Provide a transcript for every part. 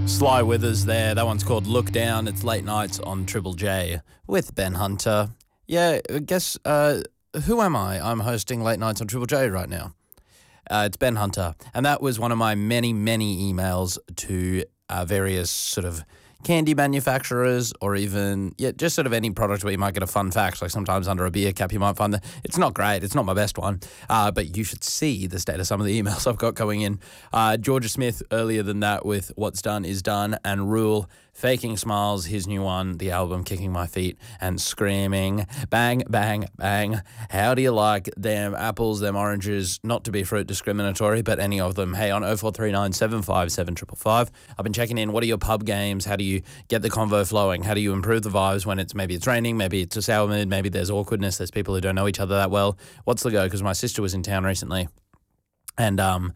Sly Withers there. That one's called Look Down. It's late nights on Triple J with Ben Hunter. Yeah, I guess, who am I? I'm hosting late nights on Triple J right now. It's Ben Hunter. And that was one of my many, many emails to various sort of candy manufacturers, or even, just sort of any product where you might get a fun fact. Like sometimes under a beer cap you might find that it's not great, it's not my best one, but you should see the state of some of the emails I've got going in. Georgia Smith earlier than that with What's Done Is Done, and Rule, Faking Smiles, his new one, the album Kicking My Feet and Screaming, bang, bang, bang. How do you like them apples, them oranges? Not to be fruit discriminatory, but any of them. Hey, on 0439 757 555, I've been checking in. What are your pub games? How do you get the convo flowing? How do you improve the vibes when maybe it's raining, maybe it's a sour mood, maybe there's awkwardness, there's people who don't know each other that well? What's the go? Because my sister was in town recently. And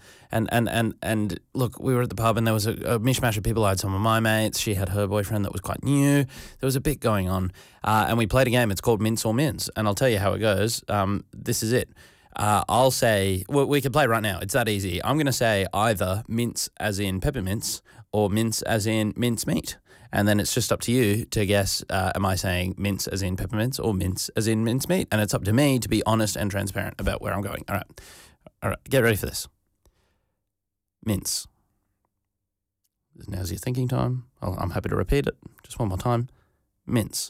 look, we were at the pub and there was a mishmash of people. I had some of my mates. She had her boyfriend that was quite new. There was a bit going on. And we played a game. It's called Mince or Mince. And I'll tell you how it goes. This is it. I'll say, well, we can play right now. It's that easy. I'm going to say either mince as in peppermints or mince as in mince meat. And then it's just up to you to guess, am I saying mince as in peppermints or mince as in mince meat? And it's up to me to be honest and transparent about where I'm going. All right, get ready for this. Mince. Now's your thinking time. I'm happy to repeat it just one more time. Mince.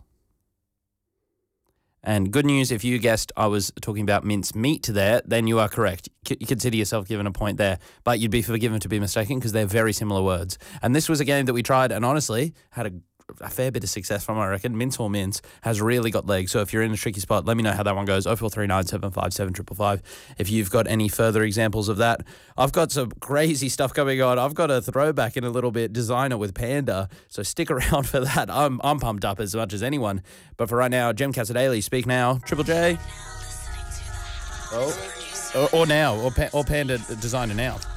And good news, if you guessed I was talking about mince meat there, then you are correct. You consider yourself given a point there, but you'd be forgiven to be mistaken because they're very similar words. And this was a game that we tried and honestly had a fair bit of success from, I reckon. Mince or Mince has really got legs. So if you're in a tricky spot, let me know how that one goes. 0439 757 555. If you've got any further examples of that. I've got some crazy stuff going on. I've got a throwback in a little bit, designer with Panda. So stick around for that. I'm pumped up as much as anyone. But for right now, Jem Casadei, Speak Now, Triple J. Or Panda Designer Now.